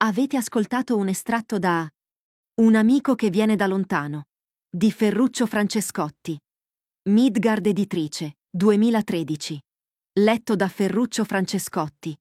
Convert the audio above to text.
Avete ascoltato un estratto da Un amico che viene da lontano di Ferruccio Francescotti. Midgard Editrice, 2013. Letto da Ferruccio Francescotti.